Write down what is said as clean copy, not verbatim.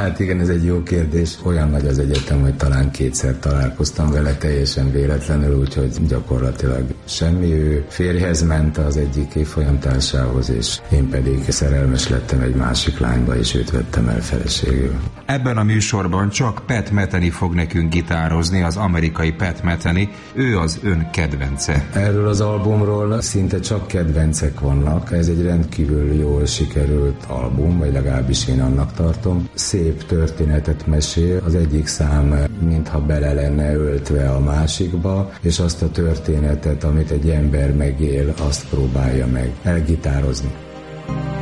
Hát igen, ez egy jó kérdés. Olyan nagy az egyetem, hogy talán 2-szer találkoztam vele teljesen véletlenül, úgyhogy gyakorlatilag semmi. Ő férjhez ment az egyik évfolyamtársához, és én pedig szerelmes lettem egy másik lányba, és őt vettem el feleségül. Ebben a műsorban csak Pat Metheny fog nekünk gitározni, az amerikai Pat Metheny. Ő az ön kedvence. Erről az albumról szinte csak kedvencek vannak. Ez egy rendkívül jól sikerült album, vagy legalábbis én annak tartom. Szép történetet mesél. Az egyik szám mintha bele lenne öltve a másikba, és azt a történetet, amit egy ember megél, azt próbálja meg elgitározni.